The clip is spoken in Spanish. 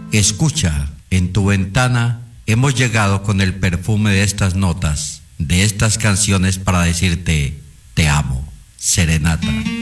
Escucha, en tu ventana hemos llegado con el perfume de estas notas, de estas canciones para decirte, te amo, Serenata.